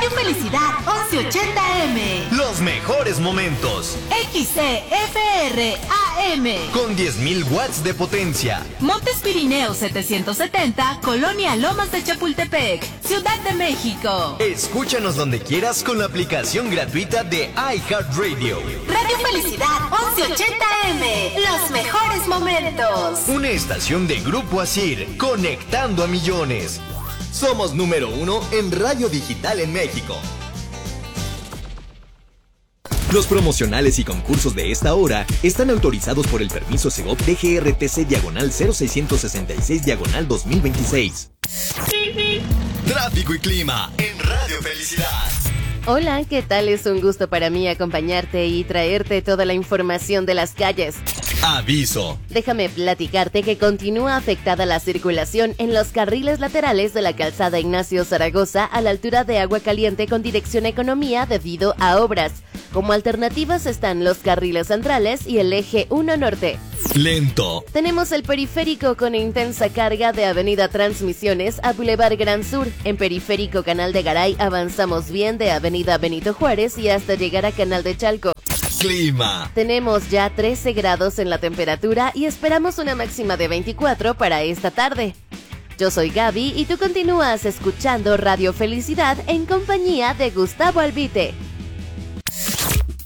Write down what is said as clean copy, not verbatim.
Radio Felicidad 1180M. Los mejores momentos. XCFR AM. Con 10.000 watts de potencia. Montes Pirineos 770, Colonia Lomas de Chapultepec, Ciudad de México. Escúchanos donde quieras con la aplicación gratuita de iHeartRadio. Radio Felicidad 1180M. Los mejores momentos. Una estación de Grupo Asir, conectando a millones. Somos número 1 en radio digital en México. Los promocionales y concursos de esta hora están autorizados por el permiso Segov DGRTC/0666/2026. Tráfico y clima en Radio Felicidad. Hola, ¿qué tal? Es un gusto para mí acompañarte y traerte toda la información de las calles. Aviso. Déjame platicarte que continúa afectada la circulación en los carriles laterales de la calzada Ignacio Zaragoza a la altura de Agua Caliente con dirección Economía debido a obras. Como alternativas están los carriles centrales y el eje 1 norte. Lento. Tenemos el periférico con intensa carga de Avenida Transmisiones a Boulevard Gran Sur. En periférico Canal de Garay avanzamos bien de Avenida Benito Juárez y hasta llegar a Canal de Chalco. Clima. Tenemos ya 13 grados en la temperatura y esperamos una máxima de 24 para esta tarde. Yo soy Gaby y tú continúas escuchando Radio Felicidad en compañía de Gustavo Albite.